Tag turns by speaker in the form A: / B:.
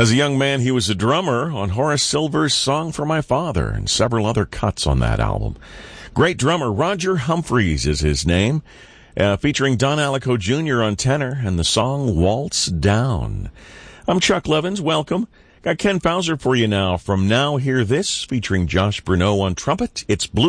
A: As a young man, he was a drummer on Horace Silver's Song for My Father and several other cuts on that album. Great drummer, Roger Humphreys is his name, featuring Don Allico Jr. on tenor and the song Waltz Down. I'm Chuck Levins. Welcome. Got Ken Fauser for you now from Now Hear This, featuring Josh Bruneau on trumpet. It's Blue